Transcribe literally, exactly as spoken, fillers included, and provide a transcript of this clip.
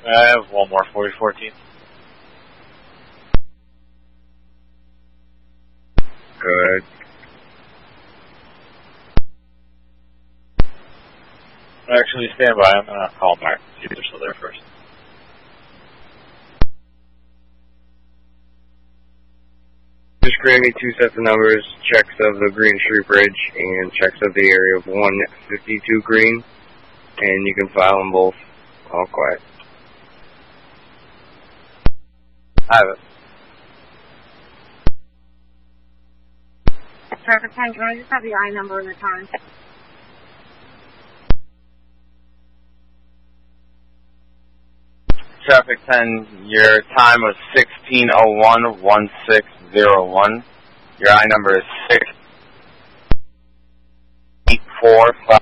I have one more forty fourteen. Good. Actually, stand by. I'm going to call back to see if they're still there first. Just grant me two sets of numbers, checks of the Green Street Bridge and checks of the area of one fifty-two Green, and you can file them both. All quiet. I have it. Traffic ten, can I just have the I number and the time? Traffic ten, your time was sixteen oh one, one six oh one. Your I number is six eight four five.